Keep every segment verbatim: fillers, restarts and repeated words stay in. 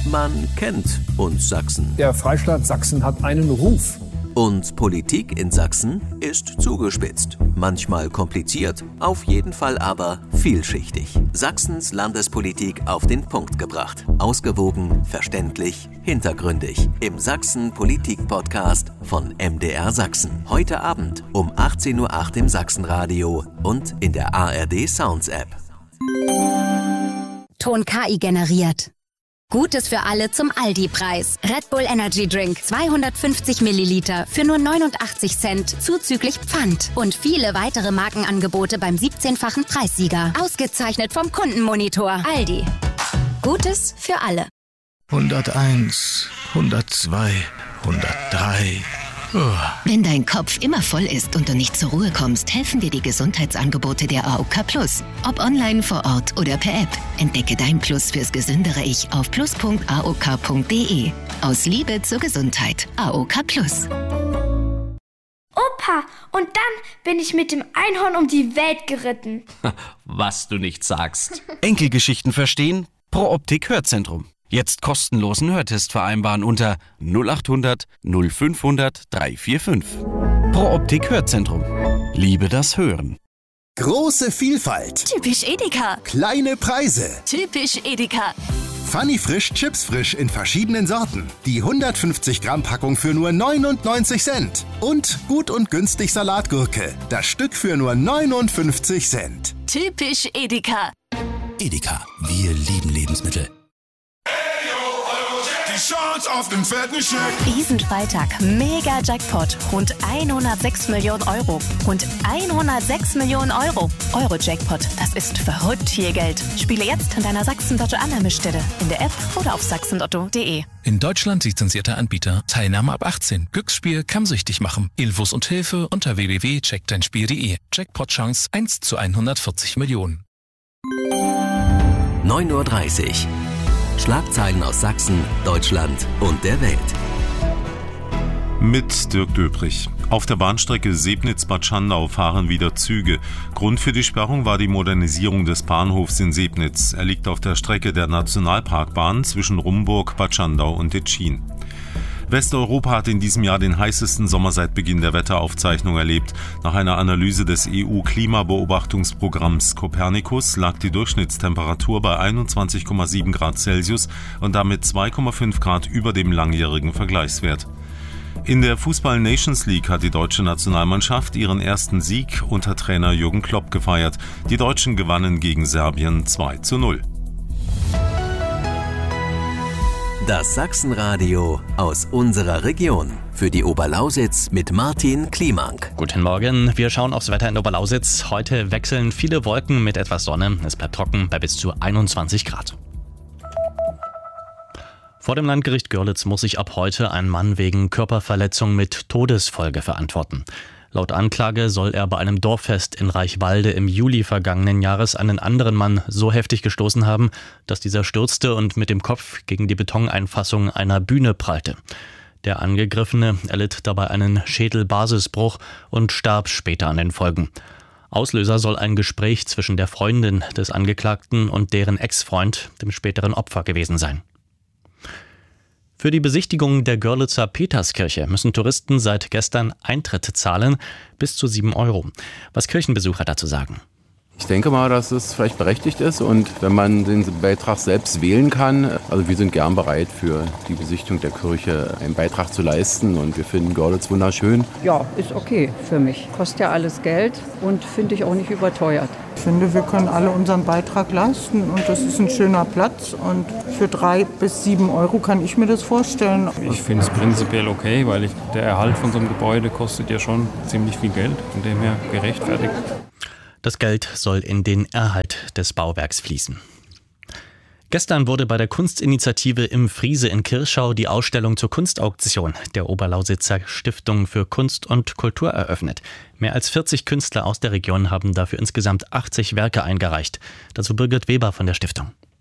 Man kennt uns Sachsen. Der Freistaat Sachsen hat einen Ruf. Und Politik in Sachsen ist zugespitzt. Manchmal kompliziert, auf jeden Fall aber vielschichtig. Sachsens Landespolitik auf den Punkt gebracht. Ausgewogen, verständlich, hintergründig. Im Sachsen-Politik-Podcast von M D R Sachsen. Heute Abend um achtzehn Uhr acht im Sachsenradio und in der A R D Sounds App. Ton K I generiert. Gutes für alle zum Aldi-Preis. Red Bull Energy Drink zweihundertfünfzig Milliliter für nur neunundachtzig Cent zuzüglich Pfand. Und viele weitere Markenangebote beim siebzehnfachen Preissieger. Ausgezeichnet vom Kundenmonitor. Aldi. Gutes für alle. hunderteins, hundertzwei, hundertdrei. Wenn dein Kopf immer voll ist und du nicht zur Ruhe kommst, helfen dir die Gesundheitsangebote der A O K Plus. Ob online, vor Ort oder per App. Entdecke dein Plus fürs gesündere Ich auf plus punkt a o k punkt d e. Aus Liebe zur Gesundheit. A O K Plus. Opa, und dann bin ich mit dem Einhorn um die Welt geritten. Was du nicht sagst. Enkelgeschichten verstehen? Pro Optik Hörzentrum. Jetzt kostenlosen Hörtest vereinbaren unter null achthundert nullfünfhundert dreihundertfünfundvierzig. Pro Optik Hörzentrum. Liebe das Hören. Große Vielfalt. Typisch Edeka. Kleine Preise. Typisch Edeka. Funny Frisch Chips Frisch in verschiedenen Sorten. Die hundertfünfzig Gramm Packung für nur neunundneunzig Cent. Und gut und günstig Salatgurke. Das Stück für nur neunundfünfzig Cent. Typisch Edeka. Edeka. Wir lieben Lebensmittel. Chance auf den fetten Scheck. Diesen Freitag Mega Jackpot. Rund hundertsechs Millionen Euro. Rund hundertsechs Millionen Euro. Euro-Jackpot. Das ist verrückt viel Geld. Spiele jetzt an deiner Sachsen-Lotto-Annahmestelle. In der App oder auf sachsenlotto punkt de. In Deutschland lizenzierter Anbieter. Teilnahme ab achtzehn. Glücksspiel kann süchtig machen. Infos und Hilfe unter w w w punkt check dein spiel punkt de. Jackpot-Chance eins zu hundertvierzig Millionen. neun Uhr dreißig. Schlagzeilen aus Sachsen, Deutschland und der Welt. Mit Dirk Döbrich. Auf der Bahnstrecke Sebnitz-Bad Schandau fahren wieder Züge. Grund für die Sperrung war die Modernisierung des Bahnhofs in Sebnitz. Er liegt auf der Strecke der Nationalparkbahn zwischen Rumburg, Bad Schandau und Detschin. Westeuropa hat in diesem Jahr den heißesten Sommer seit Beginn der Wetteraufzeichnung erlebt. Nach einer Analyse des E U-Klimabeobachtungsprogramms Copernicus lag die Durchschnittstemperatur bei einundzwanzig Komma sieben Grad Celsius und damit zwei Komma fünf Grad über dem langjährigen Vergleichswert. In der Fußball-Nations League hat die deutsche Nationalmannschaft ihren ersten Sieg unter Trainer Jürgen Klopp gefeiert. Die Deutschen gewannen gegen Serbien zwei zu null. Das Sachsenradio aus unserer Region. Für die Oberlausitz mit Martin Kliemank. Guten Morgen, wir schauen aufs Wetter in Oberlausitz. Heute wechseln viele Wolken mit etwas Sonne. Es bleibt trocken bei bis zu einundzwanzig Grad. Vor dem Landgericht Görlitz muss sich ab heute ein Mann wegen Körperverletzung mit Todesfolge verantworten. Laut Anklage soll er bei einem Dorffest in Reichwalde im Juli vergangenen Jahres einen anderen Mann so heftig gestoßen haben, dass dieser stürzte und mit dem Kopf gegen die Betoneinfassung einer Bühne prallte. Der Angegriffene erlitt dabei einen Schädelbasisbruch und starb später an den Folgen. Auslöser soll ein Gespräch zwischen der Freundin des Angeklagten und deren Ex-Freund, dem späteren Opfer, gewesen sein. Für die Besichtigung der Görlitzer Peterskirche müssen Touristen seit gestern Eintritt zahlen, bis zu sieben Euro. Was Kirchenbesucher dazu sagen? Ich denke mal, dass es vielleicht berechtigt ist und wenn man den Beitrag selbst wählen kann, also wir sind gern bereit für die Besichtigung der Kirche einen Beitrag zu leisten und wir finden Görlitz wunderschön. Ja, ist okay für mich. Kostet ja alles Geld und finde ich auch nicht überteuert. Ich finde, wir können alle unseren Beitrag leisten und das ist ein schöner Platz und für drei bis sieben Euro kann ich mir das vorstellen. Ich finde es prinzipiell okay, weil ich, der Erhalt von so einem Gebäude kostet ja schon ziemlich viel Geld, von dem her gerechtfertigt. Das Geld soll in den Erhalt des Bauwerks fließen. Gestern wurde bei der Kunstinitiative im Friese in Kirschau die Ausstellung zur Kunstauktion der Oberlausitzer Stiftung für Kunst und Kultur eröffnet. Mehr als vierzig Künstler aus der Region haben dafür insgesamt achtzig Werke eingereicht. Dazu Birgit Weber von der Stiftung.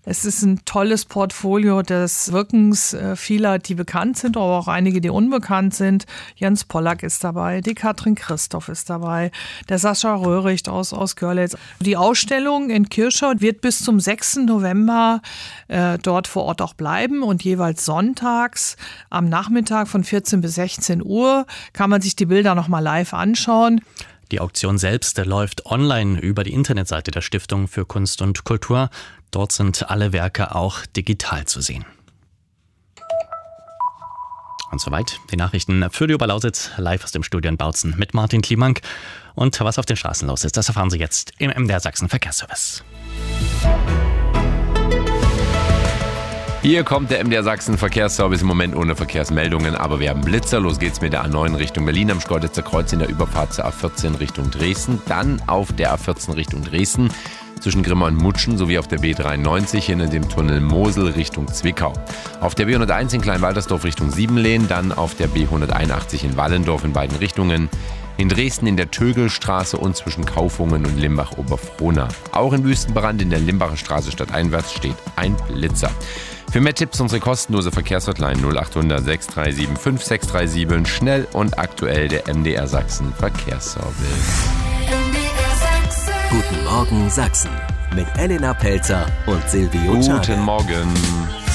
Es ist ein tolles Portfolio des Wirkens vieler, die bekannt sind, aber auch einige, die unbekannt sind. Jens Pollack ist dabei, die Katrin Christoph ist dabei, der Sascha Röhricht aus, aus Görlitz. Die Ausstellung in Kirchau wird bis zum sechsten November äh, dort vor Ort auch bleiben und jeweils sonntags am Nachmittag von vierzehn bis sechzehn Uhr kann man sich die Bilder nochmal live anschauen. Die Auktion selbst läuft online über die Internetseite der Stiftung für Kunst und Kultur. Dort sind alle Werke auch digital zu sehen. Und soweit die Nachrichten für die Oberlausitz, live aus dem Studio in Bautzen mit Martin Kliemank. Und was auf den Straßen los ist, das erfahren Sie jetzt im M D R Sachsen Verkehrsservice. Hier kommt der M D R Sachsen Verkehrsservice, im Moment ohne Verkehrsmeldungen, aber wir haben Blitzer. Los geht's mit der A neun Richtung Berlin am Schkeuditzer Kreuz in der Überfahrt zur A vierzehn Richtung Dresden, dann auf der A vierzehn Richtung Dresden zwischen Grimma und Mutschen sowie auf der B dreiundneunzig hinter dem Tunnel Mosel Richtung Zwickau. Auf der B hunderteins in Kleinwaltersdorf Richtung Siebenlehn, dann auf der B hunderteinundachtzig in Wallendorf in beiden Richtungen. In Dresden in der Tögelstraße und zwischen Kaufungen und Limbach-Oberfrohna. Auch in Wüstenbrand in der Limbacher Straße stadteinwärts steht ein Blitzer. Für mehr Tipps unsere kostenlose Verkehrshotline null achthundert sechs drei sieben fünf sechs drei sieben. Schnell und aktuell der M D R Sachsen Verkehrsservice. Guten Morgen Sachsen mit Elena Pelzer und Silvio Czarne. Guten Morgen.